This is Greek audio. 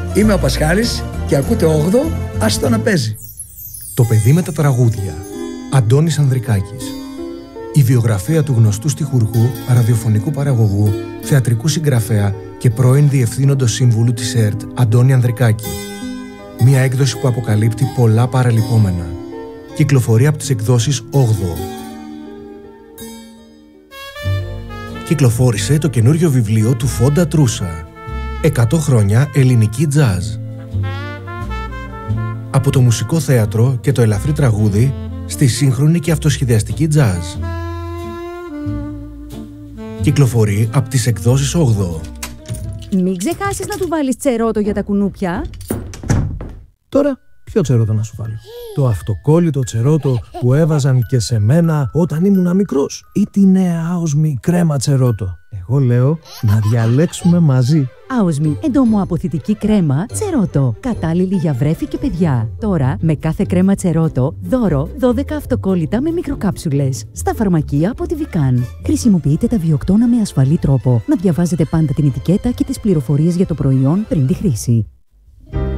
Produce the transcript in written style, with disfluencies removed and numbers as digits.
Είμαι ο Πασχάλης και ακούτε 8ο, άστο να παίζει. Το παιδί με τα τραγούδια. Αντώνης Ανδρικάκης. Η βιογραφία του γνωστού στιχουργού, ραδιοφωνικού παραγωγού, θεατρικού συγγραφέα και πρώην διευθύνοντος σύμβουλου της ΕΡΤ, Αντώνη Ανδρικάκη. Μια έκδοση που αποκαλύπτει πολλά παραλυπόμενα. Κυκλοφορεί από τις εκδόσεις 8ο. Κυκλοφόρησε το καινούριο βιβλίο του Φόντα Τρούσα. 100 χρόνια ελληνική τζάζ. Από το μουσικό θέατρο και το ελαφρύ τραγούδι στη σύγχρονη και αυτοσχεδιαστική τζάζ. Κυκλοφορεί από τις εκδόσεις 8ο. Μην ξεχάσεις να του βάλεις τσερότο για τα κουνούπια. Τώρα, ποιο τσερότο να σου βάλω? Το αυτοκόλλητο τσερότο που έβαζαν και σε μένα όταν ήμουν μικρός, ή τη νέα άοσμη κρέμα τσερότο? Εγώ λέω να διαλέξουμε μαζί. Άοσμη εντομοαποθητική κρέμα τσερότο. Κατάλληλη για βρέφη και παιδιά. Τώρα, με κάθε κρέμα τσερότο, δώρο 12 αυτοκόλλητα με μικροκάψουλες. Στα φαρμακεία από τη Βικάν. Χρησιμοποιείτε τα βιοκτώνα με ασφαλή τρόπο. Να διαβάζετε πάντα την ετικέτα και τις πληροφορίες για το προϊόν πριν τη χρήση.